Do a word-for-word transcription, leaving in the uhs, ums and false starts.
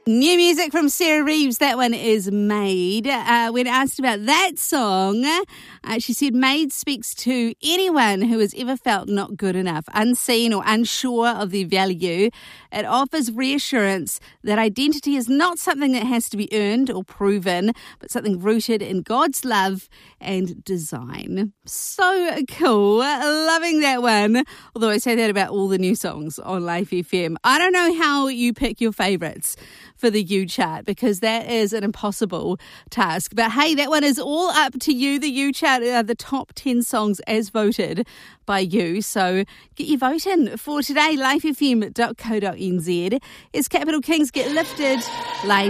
New music from Sarah Reeves. That one is Made. Uh, when asked about that song, uh, she said, Made speaks to anyone who has ever felt not good enough, unseen or unsure of their value. It offers reassurance that identity is not something that has to be earned or proven, but something rooted in God's love and design. So cool. Loving that one. Although I say that about all the new songs on Life F M. I don't know how you pick your favourites for the U chart, because that is an impossible task. But hey, that one is all up to you. The U chart are the top ten songs as voted by you. So get your vote in for today. life f m dot co dot n z. As Capital Kings get lifted, Life